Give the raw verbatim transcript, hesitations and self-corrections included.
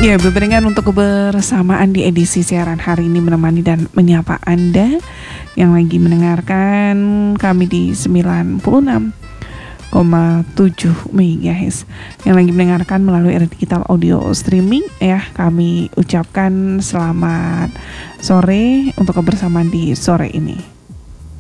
Ya, berbarengan untuk kebersamaan di edisi siaran hari ini menemani dan menyapa Anda yang lagi mendengarkan kami di sembilan puluh enam koma tujuh megahertz, yang lagi mendengarkan melalui era digital audio streaming ya. Kami ucapkan selamat sore untuk kebersamaan di sore ini.